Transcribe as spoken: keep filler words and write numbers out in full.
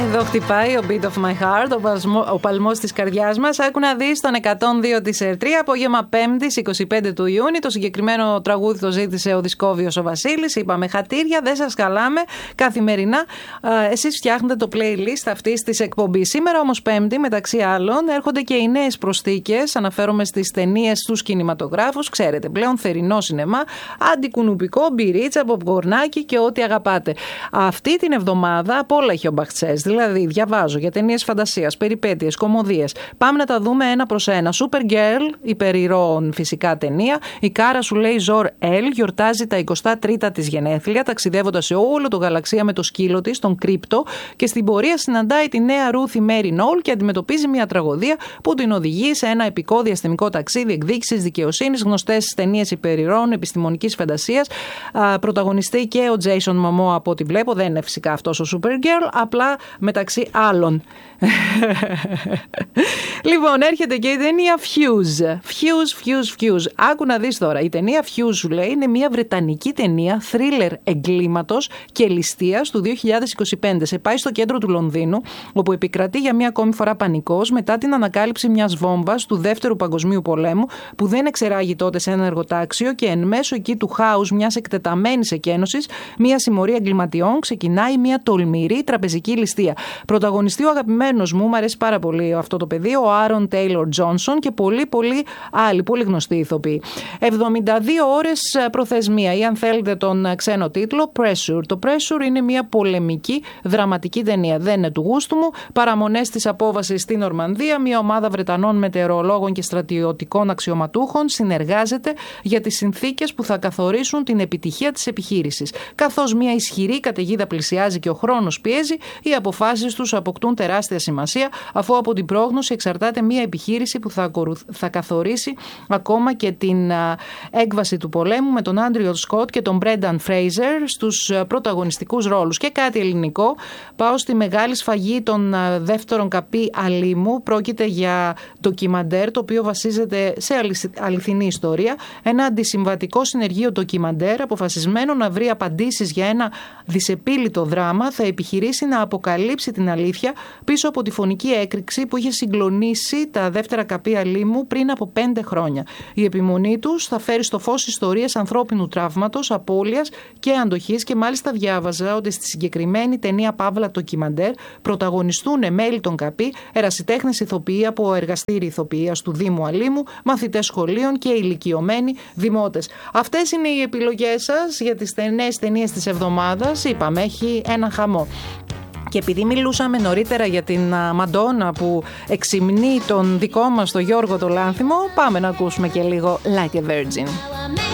Εδώ χτυπάει ο beat of my heart, ο, παλμό, ο παλμός της καρδιάς μας. Άκου να δεις τον εκατόν δύο της ΕΡΤΡΙΑ, απόγευμα Πέμπτης, είκοσι πέντε του Ιούνιου. Το συγκεκριμένο τραγούδι το ζήτησε ο Δισκόβιος ο Βασίλης. Είπαμε χατήρια, δεν σας καλάμε καθημερινά. Εσείς φτιάχνετε το playlist αυτής της εκπομπής. Σήμερα όμως Πέμπτη, μεταξύ άλλων, έρχονται και οι νέες προσθήκες. Αναφέρομαι στις ταινίες, στους κινηματογράφους. Ξέρετε, πλέον θερινό σινεμά, αντικουνουπικό, μπυρίτσα, ποπκορνάκι και ό,τι αγαπάτε. Αυτή την εβδομάδα απ' όλα έχει ο Μπαχτσές. Δηλαδή, διαβάζω για ταινίες φαντασίας, περιπέτειες, κωμωδίες. Πάμε να τα δούμε ένα προς ένα. Supergirl, υπερηρώων φυσικά ταινία. Η Κάρα σου λέει Ζορ Ελ γιορτάζει τα εικοστά τρίτα της γενέθλια, ταξιδεύοντας σε όλο το γαλαξία με το σκύλο της, τον Κρύπτο, και στην πορεία συναντάει τη νέα Ρούθι Μέρι Νόλ και αντιμετωπίζει μια τραγωδία που την οδηγεί σε ένα επικό διαστημικό ταξίδι εκδίκησης δικαιοσύνης, γνωστές ταινίες υπερηρώων επιστημονικής φαντασίας. Πρωταγωνιστεί και ο Jason Momoa από ό,τι βλέπω. Δεν είναι φυσικά αυτός ο Supergirl, απλά μεταξύ άλλων. Λοιπόν, έρχεται και η ταινία Fuse. Fuse, Fuse, Fuse. Άκου να δεις τώρα. Η ταινία Fuse, σου λέει, είναι μια βρετανική ταινία θρίλερ εγκλήματος και ληστείας του δύο χιλιάδες είκοσι πέντε. Σε πάει στο κέντρο του Λονδίνου, όπου επικρατεί για μια ακόμη φορά πανικός μετά την ανακάλυψη μιας βόμβας του Δεύτερου Παγκοσμίου Πολέμου, που δεν εξεράγει τότε σε ένα εργοτάξιο, και εν μέσω εκεί του χάους μιας εκτεταμένης εκένωσης, μια συμμορία εγκληματιών ξεκινάει μια τολμηρή τραπεζική ληστεία. Πρωταγωνιστεί ο αγαπημένος μου, μου αρέσει πάρα πολύ αυτό το παιδί, ο Άρον Τέιλορ Τζόνσον, και πολλοί πολλοί άλλοι, πολύ γνωστοί ηθοποιοί. εβδομήντα δύο ώρες προθεσμία, ή αν θέλετε τον ξένο τίτλο, Pressure. Το Pressure είναι μια πολεμική δραματική ταινία. Δεν είναι του γούστου μου. Παραμονές της απόβασης στην Νορμανδία, μια ομάδα Βρετανών μετεωρολόγων και στρατιωτικών αξιωματούχων συνεργάζεται για τις συνθήκες που θα καθορίσουν την επιτυχία της επιχείρησης. Καθώς μια ισχυρή καταιγίδα πλησιάζει και ο χρόνος πιέζει, οι αποφάσεις τους αποκτούν τεράστια σημασία, αφού από την πρόγνωση εξαρτάται μια επιχείρηση που θα, θα καθορίσει ακόμα και την α, έκβαση του πολέμου, με τον Άντριο Σκοτ και τον Μπρένταν Φρέιζερ στους α, πρωταγωνιστικούς ρόλους. Και κάτι ελληνικό, πάω στη μεγάλη σφαγή των α, δεύτερων καπί αλίμου. Πρόκειται για ντοκιμαντέρ, το οποίο βασίζεται σε αληθινή ιστορία. Ένα αντισυμβατικό συνεργείο ντοκιμαντέρ, αποφασισμένο να βρει απαντήσεις για ένα δυσεπίλητο δράμα, θα επιχειρήσει να αποκαλύψει την αλήθεια πίσω από τη φωνική έκρηξη που είχε συγκλονίσει τα δεύτερα καπί αλίμου πριν από πέντε χρόνια. Η επιμονή τους θα φέρει στο φως ιστορίες ανθρώπινου τραύματος, απώλειας και αντοχής, και μάλιστα διάβαζα ότι στη συγκεκριμένη ταινία παύλα ντοκιμαντέρ πρωταγωνιστούν μέλη των καπί, ερασιτέχνες ηθοποιοί από εργαστήρι ηθοποιίας του Δήμου Αλίμου, μαθητές σχολείων και ηλικιωμένοι δημότες. Αυτές είναι οι επιλογές σας για τις νέες ταινίες της εβδομάδας. Είπαμε, έχει ένα χαμό. Και επειδή μιλούσαμε νωρίτερα για την Μαντόνα που εξυμνεί τον δικό μας τον Γιώργο το Λάνθιμο, πάμε να ακούσουμε και λίγο Like a Virgin.